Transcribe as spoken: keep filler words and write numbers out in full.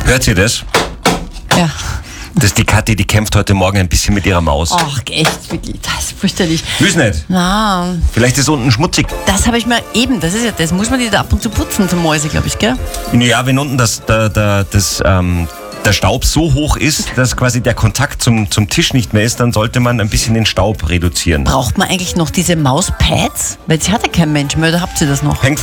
Hört ihr das? Ja. Das ist die Kathi, die kämpft heute Morgen ein bisschen mit ihrer Maus. Ach, echt, wirklich, das ist fürchterlich. Willst nicht? Na, Vielleicht ist unten schmutzig. das habe ich mir eben, das ist ja, das muss man die da ab und zu putzen zum Mäuse, glaube ich, gell? Ja, wenn unten das, der, der, das, ähm, der Staub so hoch ist, dass quasi der Kontakt zum, zum Tisch nicht mehr ist, dann sollte man ein bisschen den Staub reduzieren. Braucht man eigentlich noch diese Mauspads? Weil sie hat ja kein Mensch mehr, oder habt ihr das noch? Hängt